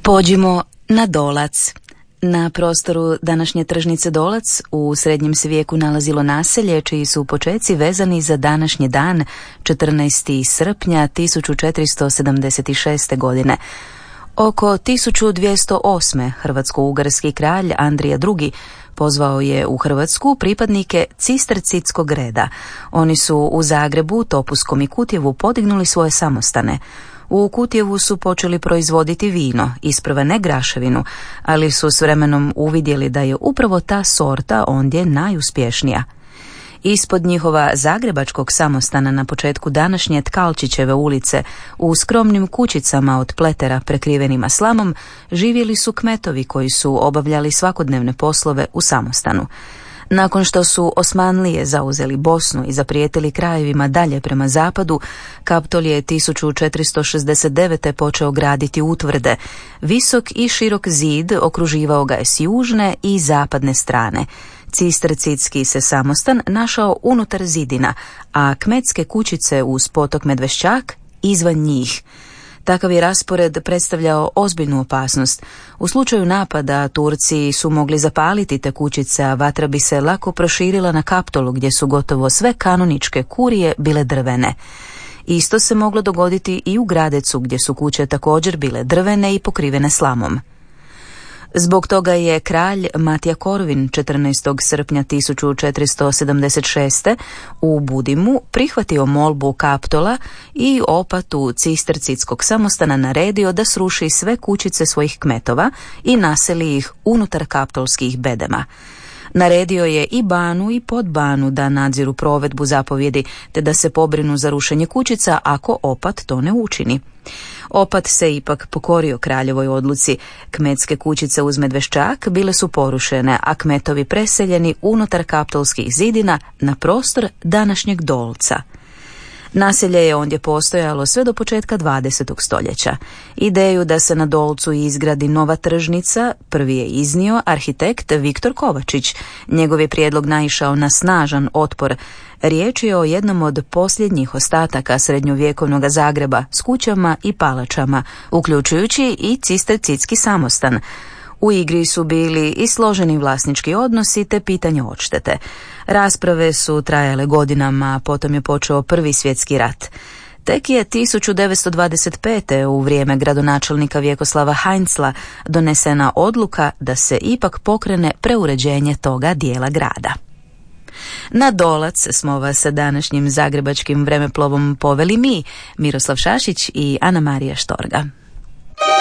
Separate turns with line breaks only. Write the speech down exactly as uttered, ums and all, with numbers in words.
Pođimo na Dolac. Na prostoru današnje tržnice Dolac u srednjem se vijeku nalazilo naselje čiji su počeci vezani za današnji dan, četrnaestog srpnja tisuću četiristo sedamdeset šeste. godine. Oko tisuću dvjesto osme. hrvatsko-ugarski kralj Andrija drugi. pozvao je u Hrvatsku pripadnike cistercitskog reda. Oni su u Zagrebu, Topuskom i Kutjevu podignuli svoje samostane. U Kutjevu su počeli proizvoditi vino, isprva ne graševinu, ali su s vremenom uvidjeli da je upravo ta sorta ondje najuspješnija. Ispod njihova zagrebačkog samostana na početku današnje Tkalčićeve ulice, u skromnim kućicama od pletera prekrivenima slamom, živjeli su kmetovi koji su obavljali svakodnevne poslove u samostanu. Nakon što su Osmanlije zauzeli Bosnu i zaprijetili krajevima dalje prema zapadu, Kaptol je tisuću četiristo šezdeset devete. počeo graditi utvrde. Visok i širok zid okruživao ga je s južne i zapadne strane. Cistercitski se samostan našao unutar zidina, a kmetske kućice uz potok Medveščak izvan njih. Takav je raspored predstavljao ozbiljnu opasnost. U slučaju napada Turci su mogli zapaliti te kućice, a vatra bi se lako proširila na Kaptolu gdje su gotovo sve kanoničke kurije bile drvene. Isto se moglo dogoditi i u Gradecu gdje su kuće također bile drvene i pokrivene slamom. Zbog toga je kralj Matija Korvin četrnaestog srpnja tisuću četiristo sedamdeset šeste. u Budimu prihvatio molbu Kaptola i opatu cistercitskog samostana naredio da sruši sve kućice svojih kmetova i naseli ih unutar kaptolskih bedema. Naredio je i banu i podbanu da nadziru provedbu zapovjedi, te da se pobrinu za rušenje kućica ako opat to ne učini. Opat se ipak pokorio kraljevoj odluci. Kmetske kućice uz Medveščak bile su porušene, a kmetovi preseljeni unutar kaptolskih zidina na prostor današnjeg Dolca. Naselje je ondje postojalo sve do početka dvadesetog stoljeća. Ideju da se na Dolcu izgradi nova tržnica prvi je iznio arhitekt Viktor Kovačić. Njegov je prijedlog naišao na snažan otpor. Riječ je o jednom od posljednjih ostataka srednjovjekovnog Zagreba s kućama i palačama, uključujući i cistercitski samostan. U igri su bili i složeni vlasnički odnosi te pitanje odštete. Rasprave su trajale godinama, a potom je počeo Prvi svjetski rat. Tek je tisuću devetsto dvadeset pete. u vrijeme gradonačelnika Vjekoslava Heinzla donesena odluka da se ipak pokrene preuređenje toga dijela grada. Na Dolac smo vas sa današnjim zagrebačkim vremeplovom poveli mi, Miroslav Šašić i Ana Marija Štorga.